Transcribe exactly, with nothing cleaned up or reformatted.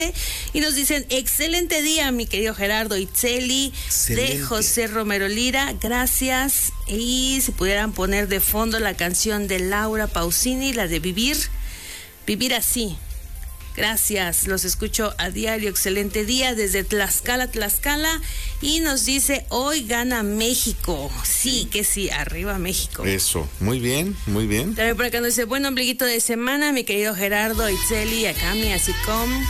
Y nos dicen, excelente día, mi querido Gerardo Itzeli, de José Romero Lira, gracias. Y si pudieran poner de fondo la canción de Laura Pausini, la de Vivir, Vivir Así. Gracias, los escucho a diario, excelente día desde Tlaxcala, Tlaxcala. Y nos dice, hoy gana México. Sí, que sí, arriba México. Eso, muy bien, muy bien. También por acá nos dice, buen ombliguito de semana, mi querido Gerardo Itzeli, acá mi así como